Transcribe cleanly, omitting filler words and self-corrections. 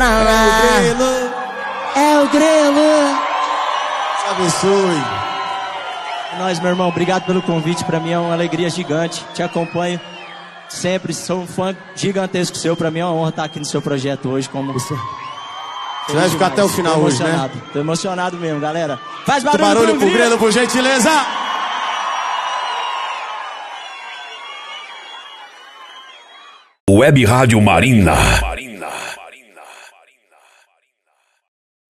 pra lá. É o Grelo. Te abençoe. É nóis, meu irmão. Obrigado pelo convite. Pra mim é uma alegria gigante. Te acompanho sempre. Sou um fã gigantesco seu. Pra mim é uma honra estar aqui no seu projeto hoje. Como você vai ficar até o final hoje, né? Tô emocionado mesmo, galera. Faz barulho pro Grelo, por gentileza. Web Rádio Marina.